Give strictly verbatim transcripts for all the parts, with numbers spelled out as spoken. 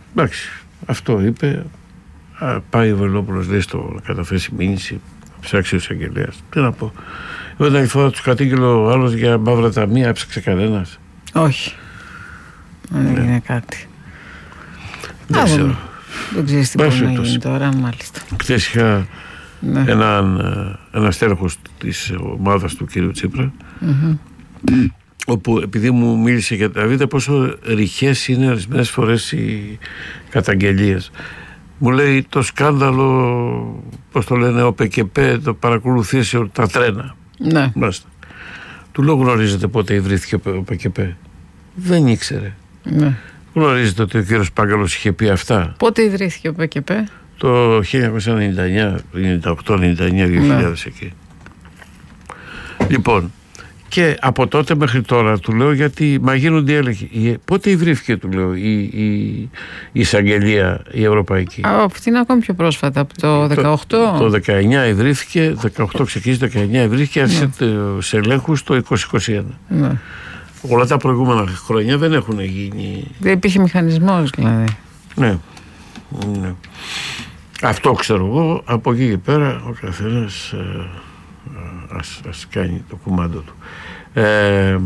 Εντάξει, αυτό είπε. Α, πάει ο Βελόπουλος, λέει, στο να καταθέσει μήνυση, ψάξει ο εισαγγελέας. Τι να πω. Εγώ την άλλη φορά του κατήγγειλε ο άλλος για μαύρα ταμεία, έψαξε κανένας? Όχι. Δεν Ναι. έγινε κάτι. Δεν Α, ξέρω. Δεν ξέρεις τι μπορεί να γίνει τώρα, μάλιστα. Χθες είχα Ναι. έναν ένα στέλεχος της ομάδας του κύριου Τσίπρα, Mm-hmm. όπου επειδή μου μίλησε για τα δείτε πόσο ρηχές είναι ορισμένες φορές οι καταγγελίες. Μου λέει το σκάνδαλο, πώς το λένε, ο ΠΚΠ το παρακολουθήσει τα τρένα. Ναι. Μάλιστα. Του λέω, γνωρίζετε πότε ιδρύθηκε ο ΠΚΠ? Δεν ήξερε. Ναι. Γνωρίζετε ότι ο κύριος Πάγκαλος είχε πει αυτά? Πότε ιδρύθηκε ο ΠΚΠ? Το χίλια εννιακόσια ενενήντα εννιά, ενενήντα οκτώ, ενενήντα εννιά, δύο χιλιάδες ναι. Εκεί. Λοιπόν, και από τότε μέχρι τώρα του λέω, γιατί μα γίνονται έλεγχοι. Πότε ιδρύθηκε, του λέω, η, η, η εισαγγελία η ευρωπαϊκή? Α, αυτή είναι ακόμη πιο πρόσφατα, από το δεκαοκτώ. Το, το δεκαεννιά ιδρύθηκε, δεκαοκτώ ξεκίνησε, δεκαεννιά ιδρύθηκε, άρχισε ναι. σε ελέγχους το είκοσι είκοσι ένα. Ναι. Όλα τα προηγούμενα χρόνια δεν έχουν γίνει. Δεν υπήρχε μηχανισμός, δηλαδή. Ναι. ναι. Αυτό ξέρω εγώ. Από εκεί και πέρα ο καθένας ε, ας, ας κάνει το κουμάντο του. Ε,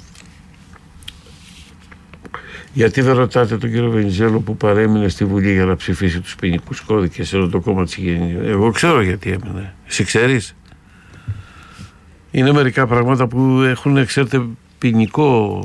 γιατί δεν ρωτάτε τον κύριο Βενιζέλο που παρέμεινε στη Βουλή για να ψηφίσει τους ποινικούς κώδικες ενώ το κόμμα της Γεννή? Εγώ ξέρω γιατί έμεινε. Εσύ ξέρεις? Είναι μερικά πράγματα που έχουν, ξέρετε, ποινικό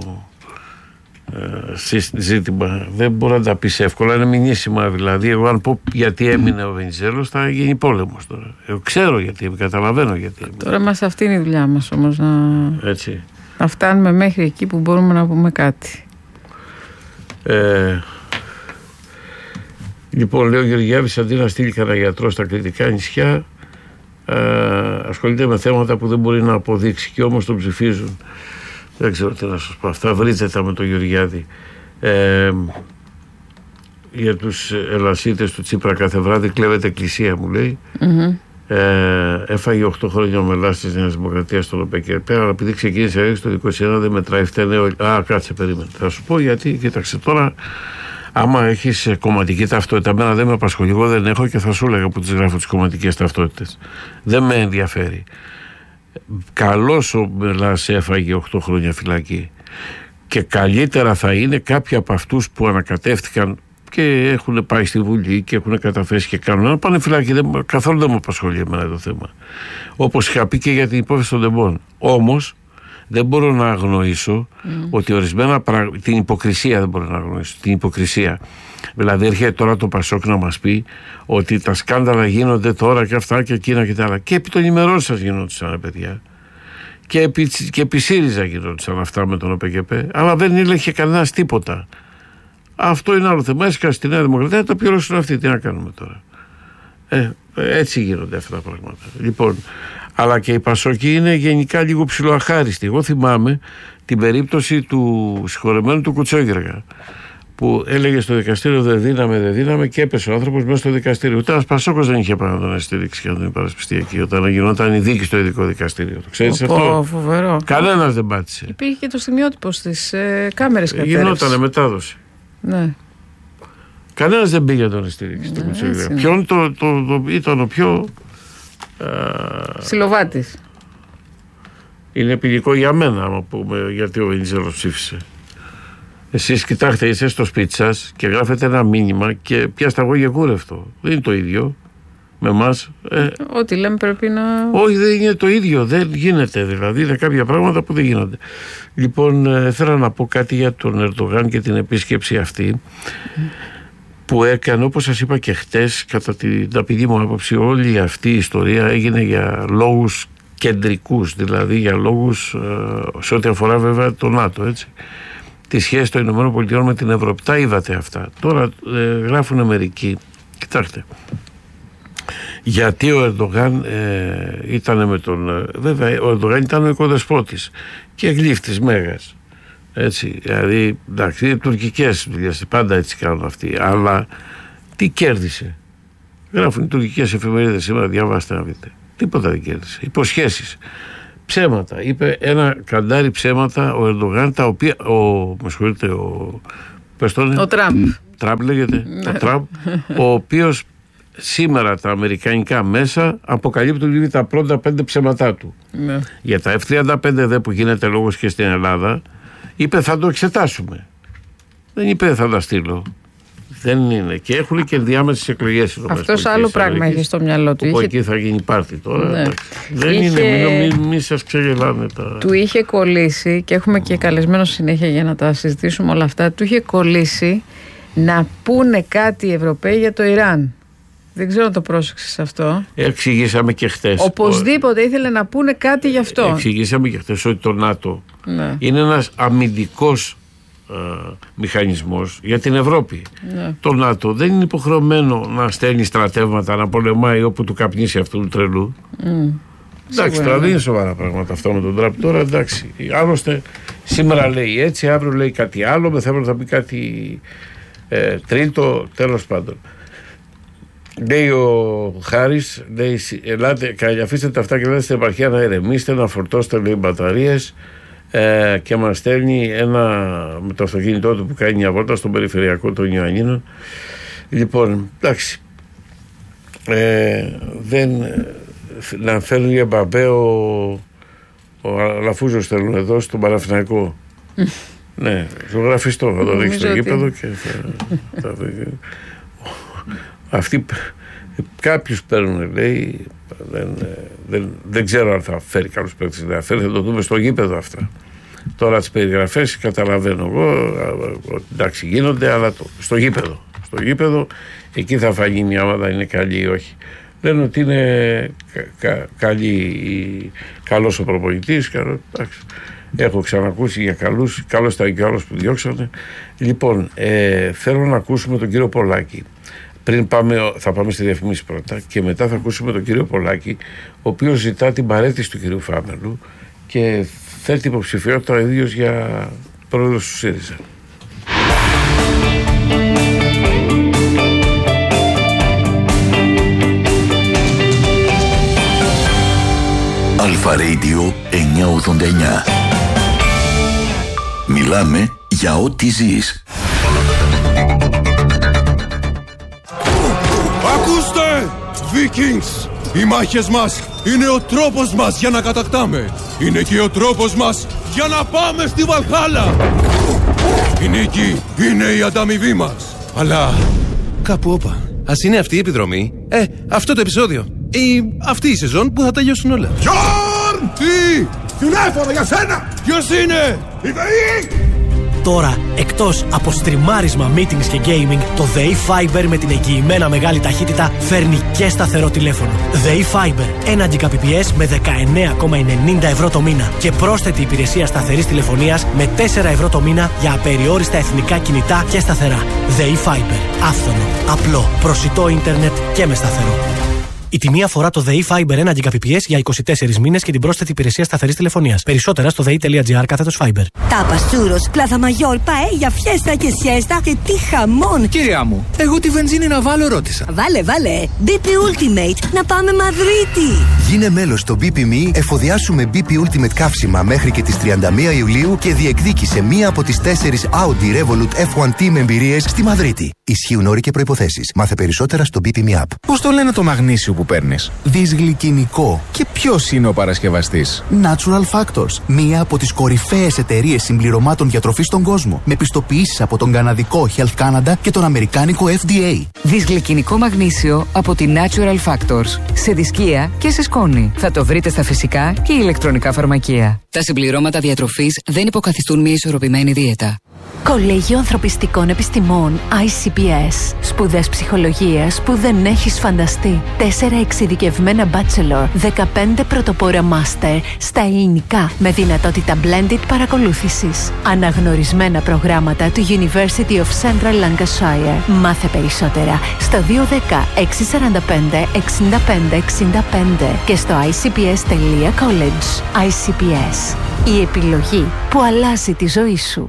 ε, ζήτημα. Δεν μπορεί να τα πεις εύκολα, είναι μηνύσιμα. Δηλαδή, εγώ αν πω γιατί έμεινε ο Βενιζέλος, θα γίνει πόλεμος τώρα. Εγώ ξέρω γιατί, καταλαβαίνω γιατί έμεινε. Τώρα μας αυτή είναι η δουλειά μας όμως, να, Έτσι. να φτάνουμε μέχρι εκεί που μπορούμε να πούμε κάτι. Ε, λοιπόν, λέει ο Γεωργιάδης, αντί να στείλει κανένα γιατρό στα Κρητικά νησιά, ε, ασχολείται με θέματα που δεν μπορεί να αποδείξει και όμως τον ψηφίζουν. Δεν ξέρω τι να σας πω. Αυτά βρείτε τα με τον Γεωργιάδη. Ε, για τους ελασίτες του Τσίπρα κάθε βράδυ κλέβεται εκκλησία, μου λέει. Mm-hmm. Ε, έφαγε οκτώ χρόνια ο μελάς της Νέας Δημοκρατίας στον ΟΠΕΚΕΠ, αλλά επειδή ξεκίνησε το είκοσι ένα δεν μετράει, φταίνε όλοι. Α, κάτσε, περίμενε. Θα σου πω γιατί, κοίταξε τώρα. Άμα έχεις κομματική ταυτότητα, εμένα δεν με απασχολεί. Εγώ δεν έχω και θα σου έλεγα που τις γράφω τις κομματικές ταυτότητες. Δεν με ενδιαφέρει. Καλώς ο Μελάς έφαγε οκτώ χρόνια φυλακή. Και καλύτερα θα είναι κάποιοι από αυτούς που ανακατεύτηκαν και έχουν πάει στη Βουλή και έχουν καταθέσει και κάνουν να πάνε φυλακή. Δεν, καθόλου δεν με απασχολεί εμένα το θέμα. Όπως είχα πει και για την υπόθεση των τεμπών. Όμως δεν μπορώ να αγνοήσω mm. ότι ορισμένα πράγματα. Την υποκρισία δεν μπορώ να αγνοήσω. Την υποκρισία. Δηλαδή, έρχεται τώρα το Πασόκ να μας πει ότι τα σκάνδαλα γίνονται τώρα και αυτά και εκείνα και τα άλλα. Και επί των ημερών σας γινόντουσαν, παιδιά. Και επί, και επί ΣΥΡΙΖΑ γινόντουσαν αυτά με τον ΟΠΕΚΕΠ. Αλλά δεν έλεγχε κανένας τίποτα. Αυτό είναι άλλο θέμα. Έσκασε στη Νέα Δημοκρατία, τα πληρώσουν αυτοί. Τι να κάνουμε τώρα. Ε, έτσι γίνονται αυτά τα πράγματα. Λοιπόν, αλλά και η Πασόκη είναι γενικά λίγο ψιλοαχάριστη. Εγώ θυμάμαι την περίπτωση του συγχωρεμένου του Κουτσόγεργα, που έλεγε στο δικαστήριο δεν δίναμε, δεν δίναμε και έπεσε ο άνθρωπος μέσα στο δικαστήριο. Ούτε ένας Πασόκος δεν είχε πάνω να τον στηρίξει και να τον υπερασπιστεί εκεί όταν γινόταν η δίκη στο ειδικό δικαστήριο. Το ξέρεις αυτό? Φοβερό. Κανένας δεν πάτησε. Υπήρχε και το σημειότυπο στις ε, κάμερες κατέρευσης. Γινότανε μετάδοση. Ναι. Κανένας δεν πήγε να τον στηρίξει. Ναι, ποιον το, το, το, ήταν ο πιο. Συλλοβάτης. Είναι ποινικό για μένα, άμα πούμε, γιατί ο Βενιζέλος ψήφισε. Εσείς κοιτάξτε, είστε στο σπίτι σας και γράφετε ένα μήνυμα και πιάστε αγώ γεκούρευτο. Δεν είναι το ίδιο με εμάς. Ε, Ό,τι λέμε πρέπει να. Όχι, δεν είναι το ίδιο. Δεν γίνεται. Δηλαδή, είναι κάποια πράγματα που δεν γίνονται. Λοιπόν, ε, θέλω να πω κάτι για τον Ερντογάν και την επίσκεψη αυτή mm. που έκανε, όπως σας είπα και χτες, κατά την ταπεινή μου άποψη, όλη αυτή η ιστορία έγινε για λόγους κεντρικούς, δηλαδή για λόγους ε, σε ό,τι αφορά βέβαια το ΝΑΤΟ, έτσι. Τη σχέση των Ηνωμένων Πολιτειών με την Ευρώπη. Τα είδατε αυτά. Τώρα ε, γράφουν μερικοί. Κοιτάξτε. Γιατί ο Ερντογάν ε, ήταν με τον. Ε, βέβαια, ο Ερντογάν ήταν ο οικοδεσπότης και γλύφτης μέγας. Έτσι. Δηλαδή, εντάξει, είναι τουρκικές δουλειές. Πάντα έτσι κάνουν αυτοί. Αλλά τι κέρδισε? Γράφουν οι τουρκικές εφημερίδες σήμερα, διαβάστε να δείτε. Τίποτα δεν κέρδισε. Υποσχέσεις. Ψέματα. Είπε ένα καντάρι ψέματα ο Ερντογάν, τα οποία. Ο, με συγχωρείτε, ο. Ο Τραμπ. Τραμπ λέγεται, το Τραμπ, ο οποίος σήμερα τα αμερικανικά μέσα αποκαλύπτουν ήδη τα πρώτα πέντε ψέματά του. Ναι. Για τα εφ τριάντα πέντε δε που γίνεται λόγος και στην Ελλάδα, είπε θα το εξετάσουμε. Δεν είπε θα τα στείλω. Δεν είναι. Και έχουν και διάμεσες εκλογές. Αυτός άλλο πράγμα είχε στο μυαλό του. Είχε... Εκεί θα γίνει πάρτι τώρα. Ναι. Δεν είχε... είναι. Μην, μην, μην σας ξεγελάνε τα... Του είχε κολλήσει, και έχουμε και καλεσμένο συνέχεια για να τα συζητήσουμε όλα αυτά, του είχε κολλήσει να πούνε κάτι οι Ευρωπαίοι για το Ιράν. Δεν ξέρω αν το πρόσεξες αυτό. Εξηγήσαμε και χτες. Οπωσδήποτε ήθελε να πούνε κάτι γι' αυτό. Εξηγήσαμε και χτες ότι το ΝΑΤΟ ναι. είναι ένας αμυντικός ε, μηχανισμός για την Ευρώπη. Ναι. Το ΝΑΤΟ δεν είναι υποχρεωμένο να στέλνει στρατεύματα να πολεμάει όπου του καπνίσει αυτού του τρελού. Mm. Εντάξει, τώρα δεν είναι σοβαρά πράγματα αυτά με τον Τραμπ. Τώρα εντάξει. Άλλωστε σήμερα λέει έτσι, αύριο λέει κάτι άλλο, μεθαύριο θα πει κάτι ε, τρίτο, τέλος πάντων. Λέει ο Χάρης, λέει, ελάτε, αφήστε τα αυτά και λέτε στην επαρχία να ηρεμήσετε, να φορτώσετε λέει μπαταρίες ε, και μας στέλνει ένα με το αυτοκίνητό του που κάνει μια βόλτα στον περιφερειακό των Ιωαννίνων. Λοιπόν, εντάξει, ε, δεν, να φέρνει για Μπαμπέ ο, ο Αλαφούζος θέλουν εδώ στον Παναθηναϊκό. Ναι, ζωγραφιστό, θα το δείξει στο γήπεδο και θα, θα, θα, αυτοί κάποιους παίρνουν λέει δεν, δεν, δεν ξέρω αν θα φέρει καλούς παίκτες, δεν θα φέρει, θα το δούμε στο γήπεδο αυτά. Τώρα τις περιγραφές καταλαβαίνω εγώ ότι εντάξει γίνονται, αλλά το, στο γήπεδο στο γήπεδο εκεί θα φανεί μια ομάδα είναι καλή ή όχι. Λένε ότι είναι κα, κα, καλή, καλός ο προπονητής, καλό, εντάξει. Έχω ξανακούσει για καλούς, καλός ήταν και ο άλλος που διώξανε. Λοιπόν, ε, θέλω να ακούσουμε τον κύριο Πολάκη. Πριν πάμε, θα πάμε στη διαφημίση πρώτα και μετά θα ακούσουμε τον κύριο Πολάκη, ο οποίος ζητά την παραίτηση του κυρίου Φάμελου και θέτει υποψηφιότητα ο ίδιος για πρόεδρος του ΣΥΡΙΖΑ. Αλφα Radio εννιακόσια ογδόντα εννιά. Μιλάμε για ό,τι ζεις. Ακούστε, Vikings! Οι μάχες μας είναι ο τρόπος μας για να κατακτάμε. Είναι και ο τρόπος μας για να πάμε στη Βαλχάλα. Η νίκη είναι η ανταμοιβή μας. Αλλά κάπου όπα. Ας είναι αυτή η επιδρομή. Ε, αυτό το επεισόδιο. Ή αυτή η σεζόν που θα τελειώσουν όλα. Γιόρν! Τι! Τηλέφωνο για σένα! Ποιος είναι? Η ΔΕΗ! Τώρα, εκτός από στριμάρισμα, meetings και gaming, το ΔΕΗ Fiber με την εγγυημένα μεγάλη ταχύτητα φέρνει και σταθερό τηλέφωνο. ΔΕΗ Fiber, ένα Gbps με δεκαεννέα κόμμα ενενήντα ευρώ το μήνα και πρόσθετη υπηρεσία σταθερής τηλεφωνίας με τέσσερα ευρώ το μήνα για απεριόριστα εθνικά κινητά και σταθερά. ΔΕΗ Fiber, άφθονο, απλό, προσιτό ίντερνετ και με σταθερό. Η τιμή αφορά το ΔΕΗ Fiber ένα Gbps για είκοσι τέσσερις μήνες και την πρόσθετη υπηρεσία σταθερής τηλεφωνίας. Περισσότερα στο δei.gr κάθετος Fiber. Τάπα, τσούρος, πλάθα μαγιόρ, παέλια, φιέστα και σιέστα και τι χαμόν! Κυρία μου, εγώ τη βενζίνη να βάλω ρώτησα. Βάλε, βάλε! μπι πι Ultimate, να πάμε Μαδρίτη! Γίνε μέλος στο μπι πι εμ ι, εφοδιάσου με μπι πι Ultimate καύσιμα μέχρι και τις τριάντα μία Ιουλίου και διεκδίκησε μία από τις τέσσερις Audi Revolut εφ ουάν τι με εμπειρίες στη Μαδρίτη. Ισχύουν όροι και προϋποθέσεις. Μάθε περισσότερα στο μπι πι εμ ι App. Πώς το λένε το μαγνήσιο που παίρνεις? Δυσγλυκινικό. Και ποιος είναι ο παρασκευαστής? Natural Factors. Μία από τις κορυφαίες εταιρείες συμπληρωμάτων διατροφής στον κόσμο. Με πιστοποιήσεις από τον καναδικό Health Canada και τον αμερικάνικο εφ ντι έι. Δυσγλυκινικό μαγνήσιο από τη Natural Factors. Σε δισκία και σε σκόνη. Θα το βρείτε στα φυσικά και ηλεκτρονικά φαρμακεία. Τα συμπληρώματα διατροφής δεν υποκαθιστούν μια ισορροπημένη δίαιτα. Κολέγιο Ανθρωπιστικών Επιστημών άι σι πι ες. Σπουδές ψυχολογίας που δεν έχεις φανταστεί. Τέσσερα εξειδικευμένα bachelor, δεκαπέντε πρωτοπόρα master στα ελληνικά με δυνατότητα blended παρακολούθησης. Αναγνωρισμένα προγράμματα του University of Central Lancashire. Μάθε περισσότερα στο δύο ένα μηδέν έξι τέσσερα πέντε εξήντα πέντε εξήντα πέντε και στο άι σι πι ες τελεία college. άι σι πι ες. Η επιλογή που αλλάζει τη ζωή σου.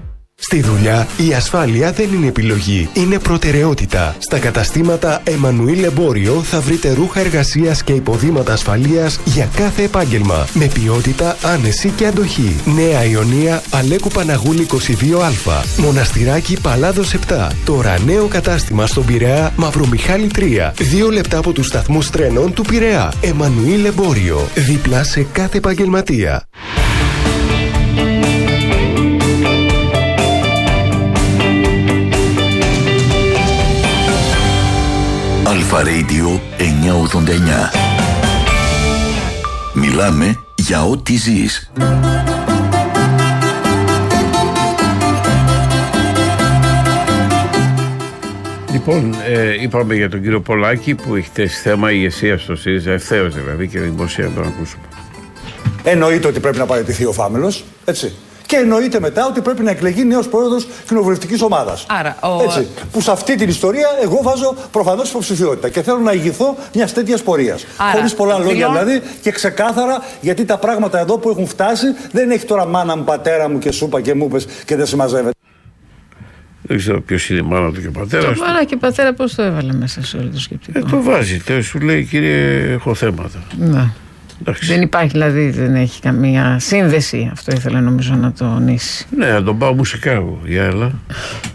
Στη δουλειά, η ασφάλεια δεν είναι επιλογή, είναι προτεραιότητα. Στα καταστήματα Εμμανουήλ Εμπόριο θα βρείτε ρούχα εργασίας και υποδήματα ασφαλείας για κάθε επάγγελμα. Με ποιότητα, άνεση και αντοχή. Νέα Ιωνία, Αλέκου Παναγούλη είκοσι δύο Α. Μοναστηράκι Παλάδος επτά. Τώρα νέο κατάστημα στον Πειραιά, Μαυρομιχάλη τρία. Δύο λεπτά από τους σταθμούς τρένων του Πειραιά. Εμμανουήλ Εμπόριο. Δίπλα σε κάθε επαγγελματία. Αλφα Radio εννιακόσια ογδόντα εννιά. Μιλάμε για ό,τι ζεις. Λοιπόν, ε, είπαμε για τον κύριο Πολάκη που έχει θέσει θέμα ηγεσία στο ΣΥΡΙΖΑ, ευθέως δηλαδή, και δημοσία να τον ακούσουμε. Εννοείται ότι πρέπει να παραιτηθεί ο Φάμελος, έτσι. Και εννοείται μετά ότι πρέπει να εκλεγεί νέος πρόεδρος κοινοβουλευτικής ομάδας. Άρα, ο... Έτσι, που σε αυτή την ιστορία εγώ βάζω προφανώς υποψηφιότητα και θέλω να ηγηθώ μιας τέτοιας πορείας. Χωρίς πολλά λόγια δηλώ... δηλαδή και ξεκάθαρα, γιατί τα πράγματα εδώ που έχουν φτάσει δεν έχει τώρα μάνα μου, πατέρα μου και σούπα και μου πες και δεν συμμαζεύεται. Δεν ξέρω ποιος είναι η μάνα του και ο πατέρας του. Μάνα και πατέρα πώς το έβαλε μέσα σε όλο το σκεπτικό. Ε, το βάζει, τε, σου λέει κύριε έχω θέματα. Ναι. Δεν υπάρχει δηλαδή, δεν έχει καμία σύνδεση. Αυτό ήθελα νομίζω να τονίσει. Ναι, να τον πάω μουσικά εγώ, για έλα.